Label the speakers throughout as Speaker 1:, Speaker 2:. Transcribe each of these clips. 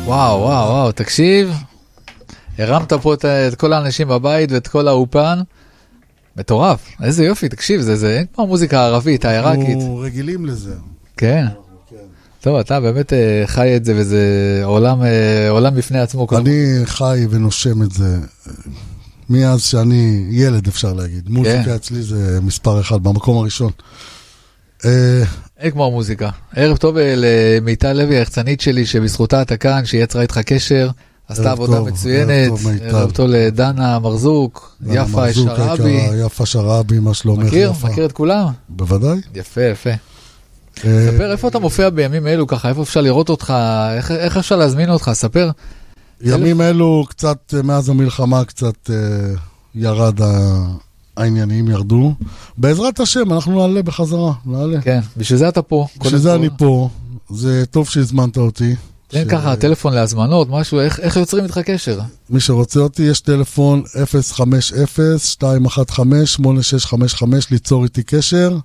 Speaker 1: וואו, וואו, וואו, תקשיב. הרמת פה את כל האנשים בבית ואת כל האופן. מטורף, איזה יופי, תקשיב, זה אין כמו המוזיקה הערבית, העיראקית.
Speaker 2: אנחנו רגילים לזה.
Speaker 1: כן. טוב, אתה באמת חי את זה, וזה עולם בפני עצמו.
Speaker 2: אני חי ונושם את זה, מאז שאני ילד אפשר להגיד. מוזיקה אצלי זה מספר אחד, במקום הראשון.
Speaker 1: אין כמו המוזיקה. ערב טוב למיטל לוי, היחצנית שלי, שבזכותה אתה כאן, שיצרה איתך קשר, עשתה עבודה מצוינת. ערב טוב לדנה מרזוק, יפה שרעבי.
Speaker 2: יפה שרעבי, מה שלומך?
Speaker 1: מכיר את כולם?
Speaker 2: בוודאי.
Speaker 1: יפה, יפה. ספר, איפה אתה מופיע בימים אלו ככה? איפה אפשר לראות אותך? איך אפשר להזמין אותך? ספר.
Speaker 2: ימים אלו קצת, מאז המלחמה קצת ירד העניינים, ירדו. בעזרת השם, אנחנו נעלה בחזרה. נעלה.
Speaker 1: כן, בשביל זה אתה פה.
Speaker 2: בשביל זה אני פה. זה טוב שהזמנת אותי.
Speaker 1: תן ככה, טלפון להזמנות, משהו, איך יוצרים איתך קשר?
Speaker 2: מי שרוצה אותי, יש טלפון 050-215-8655, ליצור איתי קשר.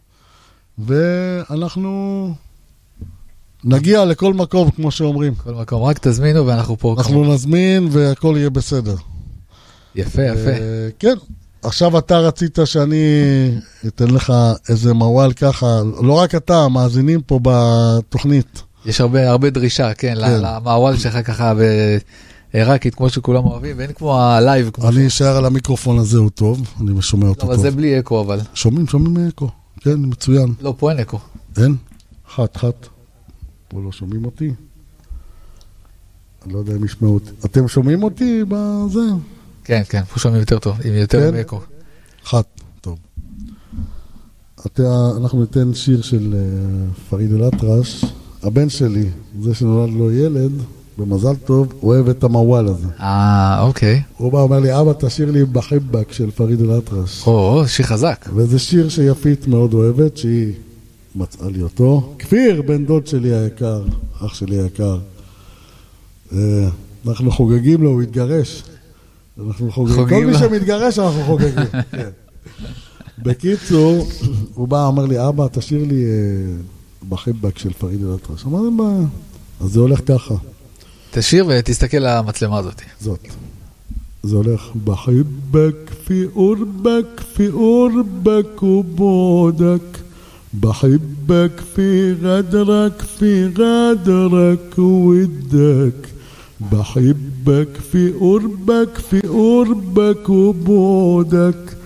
Speaker 2: ואנחנו נגיע לכל מקום, כמו שאומרים.
Speaker 1: כל מקום, רק תזמינו ואנחנו פה.
Speaker 2: אנחנו נזמין והכל יהיה בסדר.
Speaker 1: יפה, יפה.
Speaker 2: כן, עכשיו אתה רצית שאני אתן לך איזה מוואל ככה, לא רק אתה, המאזינים פה בתוכנית.
Speaker 1: יש הרבה דרישה, כן, למוואל שלך ככה בעיראקית, כמו שכולם אוהבים, ואין כמו הלייב.
Speaker 2: אני אשאר על המיקרופון הזה, הוא טוב, אני שומע אותו טוב.
Speaker 1: אבל זה בלי אקו, אבל.
Speaker 2: שומעים אקו. כן, מצוין.
Speaker 1: לא, פה אין אקו.
Speaker 2: אין? חת. פה לא שומעים אותי. אני לא יודע אם ישמעו אותי. אתם שומעים אותי בזה?
Speaker 1: כן, פה שומעים יותר טוב, עם יותר אקו.
Speaker 2: חת, טוב. אנחנו ניתן שיר של פריד אל-אטרש. הבן שלי, זה שנולד לו ילד, במזל טוב, אוהב את המוואל הזה.
Speaker 1: אוקיי.
Speaker 2: הוא בא, אומר לי, אבא, תשאיר לי בחיבק של פריד אל-אטרש.
Speaker 1: שיר חזק.
Speaker 2: וזה שיר שיפית מאוד אוהבת, שהיא מצאה לי אותו. כפיר, בן דוד שלי היקר, אח שלי היקר. אנחנו חוגגים לו, הוא התגרש. אנחנו חוגגים. כל מי שמתגרש, אנחנו חוגגים. בקיצור, הוא בא, אומר לי, אבא, תשאיר לי בחיבק של פריד אל-אטרש. אמרתי, אז זה הולך ככה.
Speaker 1: תשאיר ותסתכל למצלמה הזאת.
Speaker 2: זה הולך בחיבק פי אורבק ובודק בחיבק פי גדרק ודק בחיבק פי אורבק ובודק